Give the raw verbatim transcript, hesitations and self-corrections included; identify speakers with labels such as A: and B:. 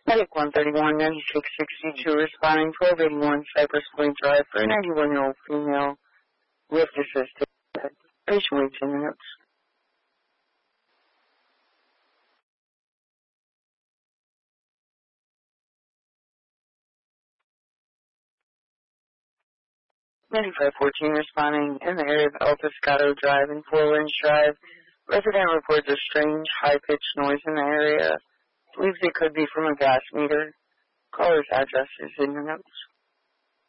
A: Medic one thirty-one, ninety-six sixty-two, responding twelve eighty-one Cypress Point Drive for a ninety-one-year-old female. Lift assisted. Patient wait ten minutes. ninety-five fourteen, responding in the area of El Pescado Drive and Four Winds Drive. Resident reports a strange, high-pitched noise in the area. Believes it could be from a gas meter. Caller's address is in the notes.